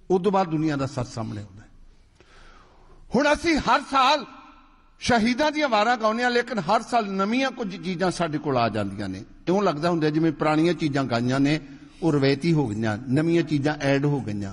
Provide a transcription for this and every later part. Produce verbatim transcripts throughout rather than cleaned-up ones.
उस तो बाद दुनिया का सच सामने आता है। हुण असीं हर साल शहीदां दी वारां गाउने आ, लेकिन हर साल नवीआं कुछ चीज़ां साडे कोल आ जांदियां ने। इउं लगदा हुंदा जिवें पुराणियां चीज़ां गाईआं ने वो रवायती हो गईआं, नवीआं चीज़ां ऐड हो गईआं।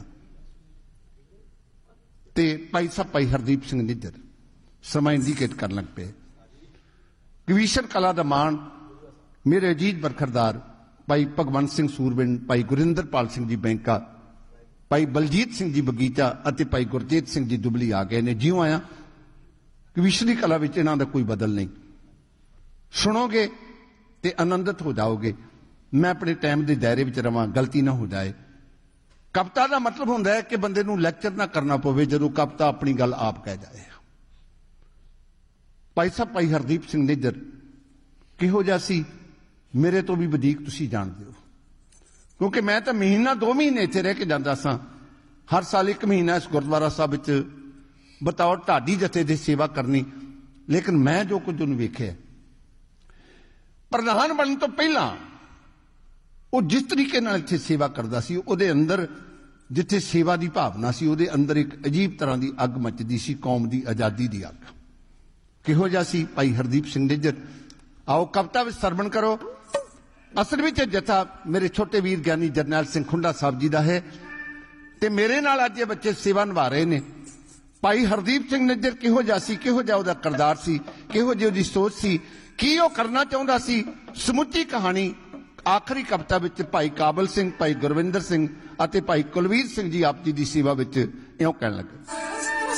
ते भाई साहब भाई हरदीप सिंह निज्जर समा इंडीकेट कर लग पे। कवीशन कला दा मान मेरे अजीत बरखरदार भाई भगवंत सिंह सूरबिंद, भाई गुरिंदरपाल सिंह जी बैंका, भाई बलजीत सिंह जी बगीचा और भाई गुरजीत सिंह जी दुबली आ गए ने। जिउं आया कवीशनी कला विच इन्हां दा कोई बदल नहीं। सुनोगे तो आनंदित हो जाओगे। मैं अपने टाइम के दायरे में रवां, गलती ना हो जाए। कविता का मतलब होंदा है कि बंदे नूं लैक्चर ना करना पवे जदों कविता अपनी गल आप कह जाए। भाई साहब भाई हरदीप सिंह निज्जर किहो जिहा सी, मेरे तो भी वधीक तुसीं जाणदे हो, क्योंकि मैं तो महीना दो महीने इत्थे रह के जांदा सां। हर साल एक महीना इस गुरुद्वारा साहब विच बतौर ढाडी जथे दी सेवा करनी। लेकिन मैं जो कुछ उन्हें वेख्या, प्रधान बनने तो पहला वो जिस तरीके नाल इत्थे सेवा करदा सी, उहदे अंदर जिथे सेवा की भावना सी, उहदे अंदर एक अजीब तरह की अग मचदी सी, कौम की आज़ादी की अग। किहो जिहा सी भाई हरदीप सिंह निज्जर। आओ कविता विच सरवण करो। असल में जथा मेरे छोटे वीर ज्ञानी जरनैल सिंह खुंडा साहब जी का है, ते मेरे नाल अज ये बच्चे सेवा निभा रहे ने। भाई हरदीप सिंह निज्जर किहो जिहा सी, किहो जिहा उहदा किरदार सी, किहो जिही उहदी सोच सी, की वो करना चाहुंदा सी। समुची कहानी आखिरी कविता विच भाई काबल सिंह, भाई गुरविंदर सिंह और भाई कुलवीर सिंह जी आप जी की सेवा विच इउं कहण लगे।